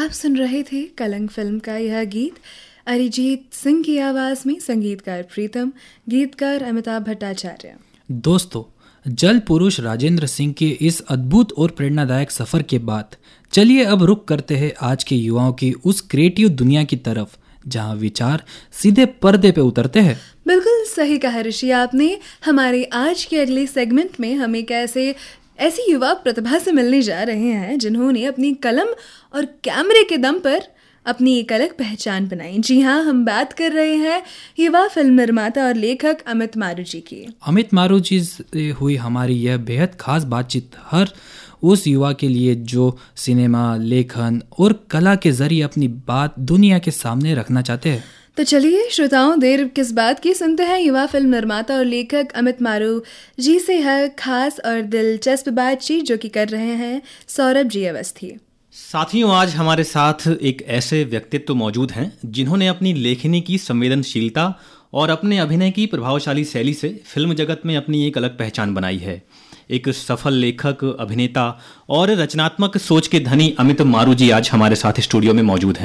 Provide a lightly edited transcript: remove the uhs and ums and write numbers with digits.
आप सुन रहे थे कलंक फिल्म का यह गीत अरिजीत सिंह की आवाज में, संगीतकार प्रीतम, गीतकार अमिताभ भट्टाचार्य। दोस्तों, जल पुरुष राजेंद्र सिंह के इस अद्भुत और प्रेरणादायक सफर के बाद चलिए अब रुख करते हैं आज के युवाओं की उस क्रिएटिव दुनिया की तरफ जहां विचार सीधे पर्दे पे उतरते हैं। बिल्कुल सही कहा ऋषि आपने। हमारे आज के अगले सेगमेंट में हम एक ऐसी युवा प्रतिभा से मिलने जा रहे हैं जिन्होंने अपनी कलम और कैमरे के दम पर अपनी एक अलग पहचान बनाई। जी हाँ, हम बात कर रहे हैं युवा फिल्म निर्माता और लेखक अमित मारू जी की। अमित मारू जी से हुई हमारी यह बेहद खास बातचीत हर उस युवा के लिए जो सिनेमा, लेखन और कला के जरिए अपनी बात दुनिया के सामने रखना चाहते हैं। तो चलिए श्रोताओं, देर किस बात की, सुनते हैं युवा फिल्म निर्माता और लेखक अमित मारू जी से है खास और दिलचस्प बातचीत जो कि कर रहे हैं सौरभ जी अवस्थी। साथियों, आज हमारे साथ एक ऐसे व्यक्तित्व मौजूद हैं जिन्होंने अपनी लेखनी की संवेदनशीलता और अपने अभिनय की प्रभावशाली शैली से फिल्म जगत में अपनी एक अलग पहचान बनाई है। एक सफल लेखक, अभिनेता और रचनात्मक सोच के धनी अमित मारू जी आज हमारे साथ स्टूडियो में मौजूद हैं।